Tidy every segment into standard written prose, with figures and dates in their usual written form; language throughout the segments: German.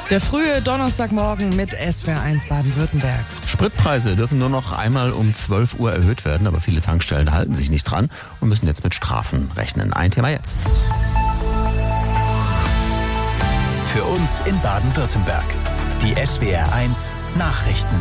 Der frühe Donnerstagmorgen mit SWR1 Baden-Württemberg. Spritpreise dürfen nur noch einmal um 12 Uhr erhöht werden, aber viele Tankstellen halten sich nicht dran und müssen jetzt mit Strafen rechnen. Ein Thema jetzt. Für uns in Baden-Württemberg. Die SWR1 Nachrichten.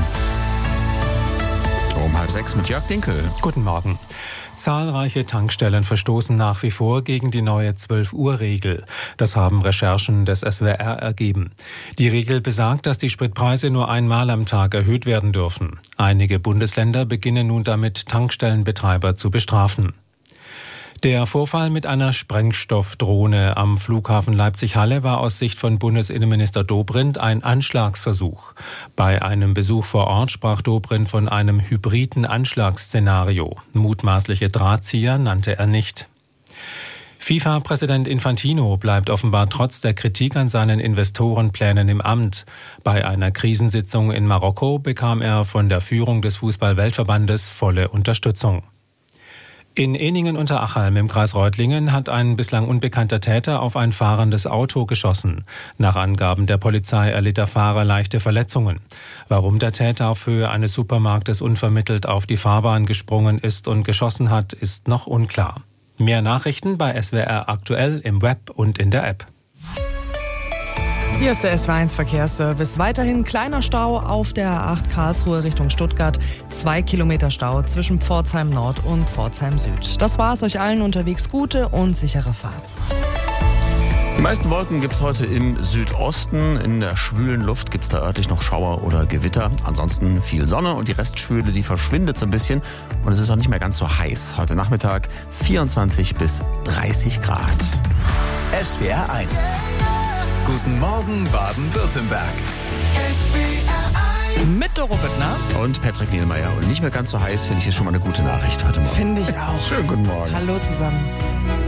Um 5:30 mit Jörg Dinkel. Guten Morgen. Zahlreiche Tankstellen verstoßen nach wie vor gegen die neue 12-Uhr-Regel. Das haben Recherchen des SWR ergeben. Die Regel besagt, dass die Spritpreise nur einmal am Tag erhöht werden dürfen. Einige Bundesländer beginnen nun damit, Tankstellenbetreiber zu bestrafen. Der Vorfall mit einer Sprengstoffdrohne am Flughafen Leipzig-Halle war aus Sicht von Bundesinnenminister Dobrindt ein Anschlagsversuch. Bei einem Besuch vor Ort sprach Dobrindt von einem hybriden Anschlagsszenario. Mutmaßliche Drahtzieher nannte er nicht. FIFA-Präsident Infantino bleibt offenbar trotz der Kritik an seinen Investorenplänen im Amt. Bei einer Krisensitzung in Marokko bekam er von der Führung des Fußball-Weltverbandes volle Unterstützung. In Ehningen-Unterachalm im Kreis Reutlingen hat ein bislang unbekannter Täter auf ein fahrendes Auto geschossen. Nach Angaben der Polizei erlitt der Fahrer leichte Verletzungen. Warum der Täter auf Höhe eines Supermarktes unvermittelt auf die Fahrbahn gesprungen ist und geschossen hat, ist noch unklar. Mehr Nachrichten bei SWR aktuell im Web und in der App. Hier ist der SWR1 Verkehrsservice. Weiterhin kleiner Stau auf der A8 Karlsruhe Richtung Stuttgart. 2 Kilometer Stau zwischen Pforzheim Nord und Pforzheim Süd. Das war's, euch allen unterwegs gute und sichere Fahrt. Die meisten Wolken gibt es heute im Südosten. In der schwülen Luft gibt es da örtlich noch Schauer oder Gewitter. Ansonsten viel Sonne und die Restschwüle, die verschwindet so ein bisschen. Und es ist auch nicht mehr ganz so heiß. Heute Nachmittag 24 bis 30 Grad. SWR1. Guten Morgen Baden-Württemberg. Mit Doro Büttner. Und Patrick Nielmeier. Und nicht mehr ganz so heiß, finde ich, ist schon mal eine gute Nachricht heute Morgen. Finde ich auch. Schönen guten Morgen. Hallo zusammen.